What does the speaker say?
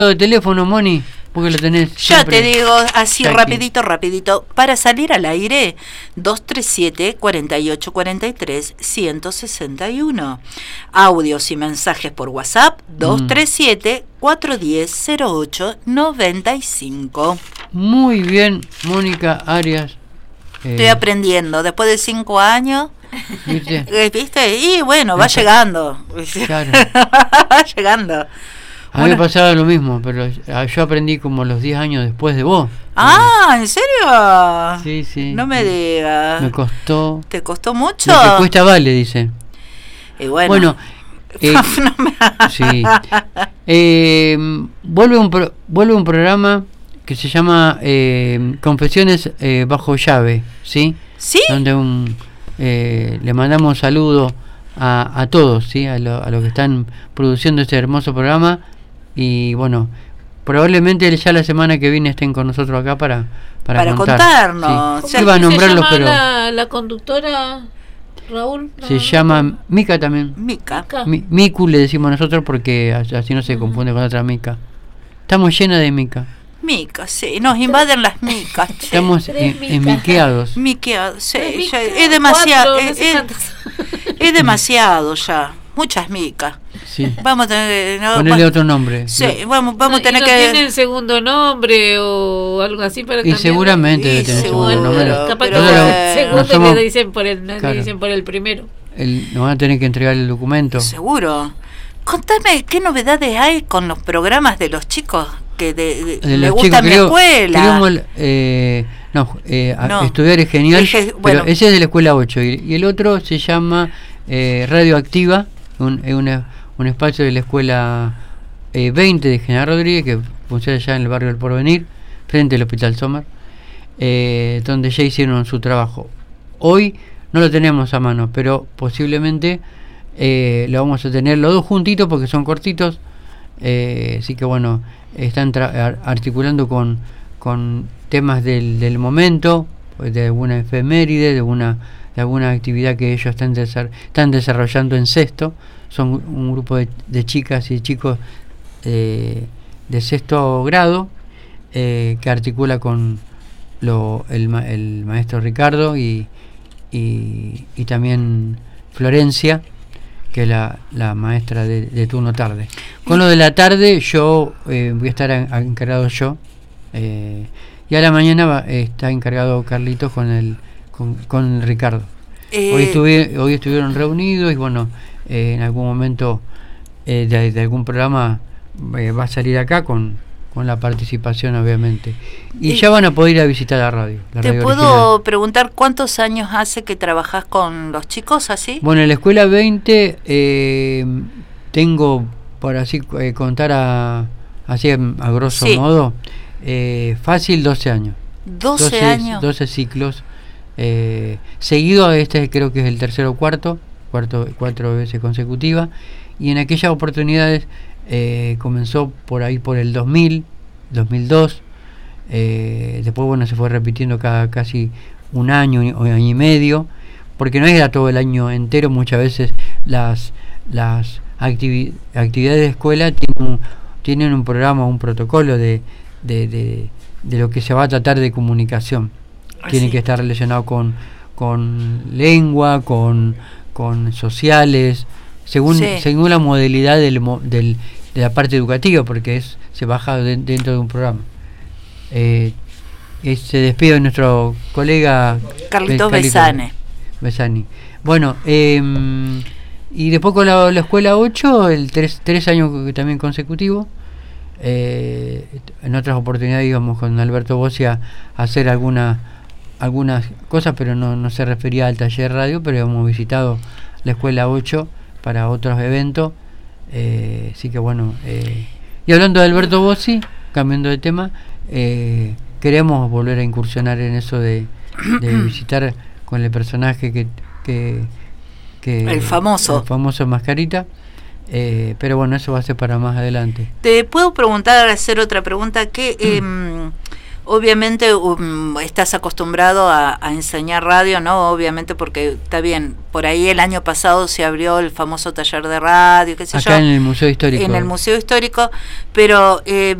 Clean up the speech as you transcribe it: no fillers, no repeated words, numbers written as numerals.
de teléfono, Moni, porque lo tenés Ya siempre. te digo, así Aquí. rapidito, para salir al aire, 237-4843-161. Audios y mensajes por WhatsApp, 237-410-0895. Muy bien, Mónica Arias. Estoy aprendiendo, después de 5 años, ¿Viste? ¿viste? Y bueno, va llegando. Claro. Va llegando. A mí me pasaba lo mismo, pero yo aprendí como los 10 años después de vos. Ah, ¿en serio? Sí, sí. No me digas. Me costó. ¿Te costó mucho? Lo que cuesta vale, dicen. Y bueno. Bueno, No me- sí. Vuelve un programa que se llama Confesiones bajo llave, ¿sí? ¿Sí? Donde le mandamos saludos a todos, ¿sí? A los que están produciendo este hermoso programa. Y bueno, probablemente ya la semana que viene estén con nosotros acá para contarnos. Sí. Iba a nombrarlos, pero la conductora, Raúl? se llama Mica también. Mica. Micu le decimos nosotros porque así no se confunde con otra Mica. Estamos llenas de Mica. Mica, sí. Nos invaden las micas. che. Estamos enmiqueados. Miquea, sí. Tres Ya, micas, es demasiado. cuatro, no sé cuántas. Es demasiado ya. Muchas micas. Sí. Vamos a tener que... Ponerle otro nombre. Sí, vamos a ¿Y tener no que... tienen segundo nombre o algo así para Y cambiar? seguramente debe Y tener seguro, segundo nombre. Capaz que pero, el segundo no somos- le dicen por el, no Claro. le dicen por el primero. Nos van a tener que entregar el documento. Seguro. Contame, ¿qué novedades hay con los programas de los chicos que De le los gusta chicos, mi escuela? Queremos, No. estudiar es genial, Bueno. pero ese es de la escuela 8 y el otro se llama Radioactiva, un espacio de la escuela 20 de General Rodríguez que funciona allá en el barrio del Porvenir, frente al Hospital Sommer, donde ya hicieron su trabajo. Hoy no lo tenemos a mano, pero posiblemente lo vamos a tener los dos juntitos porque son cortitos, así que bueno, están articulando con temas del momento, de alguna efeméride, de alguna actividad que ellos están desarrollando en sexto. Son un grupo de chicas y chicos de sexto grado que articula con el maestro Ricardo y también Florencia, que es la maestra de turno tarde. Con lo de la tarde yo voy a estar encargado yo, y a la mañana está encargado Carlitos con Ricardo. Hoy estuvieron reunidos y bueno, en algún momento de algún programa va a salir acá con la participación, obviamente. Y ya van a poder ir a visitar la radio. ¿Te puedo preguntar cuántos años hace que trabajás con los chicos así? Bueno, en la escuela 20 tengo, por así contar así a grosso modo, fácil 12 años. 12 años. 12 ciclos. Seguido a este creo que es el tercero o cuatro veces consecutiva. Y en aquellas oportunidades comenzó por ahí por el 2000, 2002. Después bueno, se fue repitiendo cada casi un año o año y medio, porque no era todo el año entero. Muchas veces las actividades de escuela tienen un programa, un protocolo de lo que se va a tratar de comunicación. Tiene que estar relacionado con lengua, con sociales, según la modalidad de la parte educativa, porque se baja dentro de un programa. Se despide de nuestro colega Carlitos Besani. Bueno, y después con la escuela 8, el 3 años también consecutivos. En otras oportunidades íbamos con Alberto Bossi a hacer algunas cosas, pero no se refería al taller radio, pero hemos visitado la escuela 8 para otros eventos. Así que bueno, y hablando de Alberto Bossi, cambiando de tema, queremos volver a incursionar en eso de visitar con el personaje que el famoso Mascarita. Pero bueno, eso va a ser para más adelante. Te puedo preguntar, hacer otra pregunta, que obviamente estás acostumbrado a enseñar radio, ¿no? Obviamente porque está bien, por ahí el año pasado se abrió el famoso taller de radio, qué sé yo. Acá en el Museo Histórico. En el Museo Histórico, pero